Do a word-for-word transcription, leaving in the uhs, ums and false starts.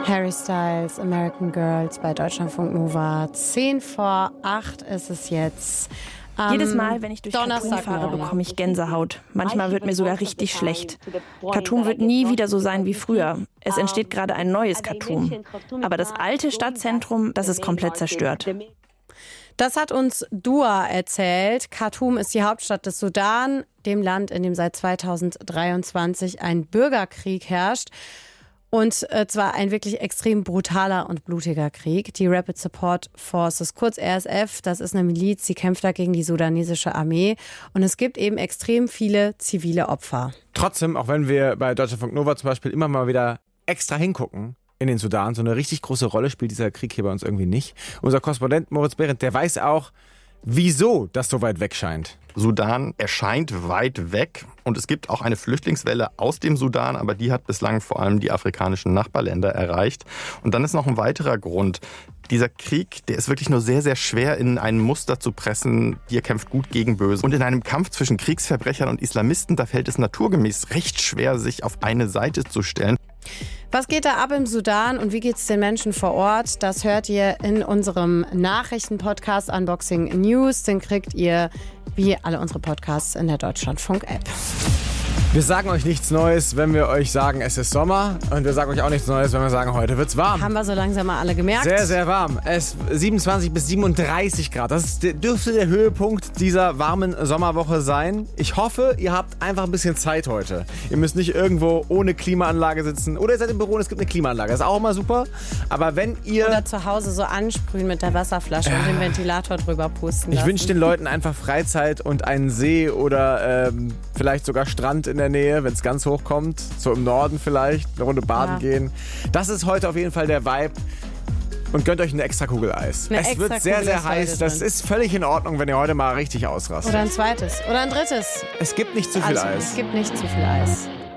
Harry Styles, American Girls bei Deutschlandfunk Nova. Zehn vor acht ist es jetzt. Um, Jedes Mal, wenn ich durch Khartoum fahre, bekomme ich Gänsehaut. Manchmal wird mir sogar richtig schlecht. Khartoum wird nie wieder so sein wie früher. Es entsteht gerade ein neues Khartoum. Aber das alte Stadtzentrum, das ist komplett zerstört. Das hat uns Dua erzählt. Khartoum ist die Hauptstadt des Sudan, dem Land, in dem seit zweitausenddreiundzwanzig ein Bürgerkrieg herrscht. Und äh, zwar ein wirklich extrem brutaler und blutiger Krieg. Die Rapid Support Forces, kurz R S F, das ist eine Miliz, die kämpft da gegen die sudanesische Armee. Und es gibt eben extrem viele zivile Opfer. Trotzdem, auch wenn wir bei Deutschlandfunk Nova zum Beispiel immer mal wieder extra hingucken in den Sudan, so eine richtig große Rolle spielt dieser Krieg hier bei uns irgendwie nicht. Unser Korrespondent Moritz Behrendt, der weiß auch, wieso das so weit weg scheint. Sudan erscheint weit weg und es gibt auch eine Flüchtlingswelle aus dem Sudan, aber die hat bislang vor allem die afrikanischen Nachbarländer erreicht. Und dann ist noch ein weiterer Grund. Dieser Krieg, der ist wirklich nur sehr, sehr schwer in ein Muster zu pressen. Hier kämpft Gut gegen Böse. Und in einem Kampf zwischen Kriegsverbrechern und Islamisten, da fällt es naturgemäß recht schwer, sich auf eine Seite zu stellen. Was geht da ab im Sudan und wie geht es den Menschen vor Ort? Das hört ihr in unserem Nachrichtenpodcast Unboxing News. Den kriegt ihr wie alle unsere Podcasts in der Deutschlandfunk-App. Wir sagen euch nichts Neues, wenn wir euch sagen, es ist Sommer. Und wir sagen euch auch nichts Neues, wenn wir sagen, heute wird's warm. Haben wir so langsam mal alle gemerkt. Sehr, sehr warm. Es siebenundzwanzig bis siebenunddreißig Grad. Das ist, dürfte der Höhepunkt dieser warmen Sommerwoche sein. Ich hoffe, ihr habt einfach ein bisschen Zeit heute. Ihr müsst nicht irgendwo ohne Klimaanlage sitzen. Oder ihr seid im Büro und es gibt eine Klimaanlage. Das ist auch immer super. Aber wenn ihr... Oder zu Hause so ansprühen mit der Wasserflasche und den Ventilator drüber pusten Ich lassen. wünsche den Leuten einfach Freizeit und einen See oder ähm, vielleicht sogar Strand in der Nähe, wenn es ganz hoch kommt. So im Norden vielleicht, eine Runde baden ja. gehen. Das ist heute auf jeden Fall der Vibe. Und gönnt euch eine extra Kugel Eis. Eine es extra wird sehr, Kugel sehr heiß. Das ist völlig in Ordnung, wenn ihr heute mal richtig ausrastet. Oder ein zweites. Oder ein drittes. Es gibt nicht zu viel also, Eis. Es gibt nicht zu viel Eis.